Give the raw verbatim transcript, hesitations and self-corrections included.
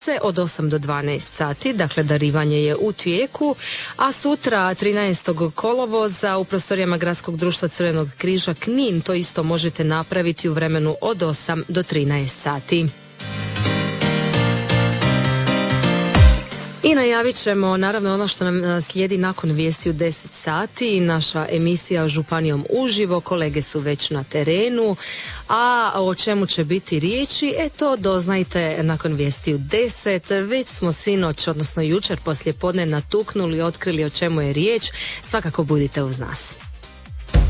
od osam do dvanaest sati, dakle darivanje je u tijeku, a sutra trinaestog kolovoza u prostorijama Gradskog društva Crvenog križa Knin to isto možete napraviti u vremenu od osam do trinaest sati. I najavit ćemo naravno ono što nam slijedi nakon vijesti u deset sati, naša emisija Županijom uživo, kolege su već na terenu, a o čemu će biti riječi, e to doznajte nakon vijesti u deset. Već smo sinoć, odnosno jučer poslije podne natuknuli, otkrili o čemu je riječ, svakako budite uz nas.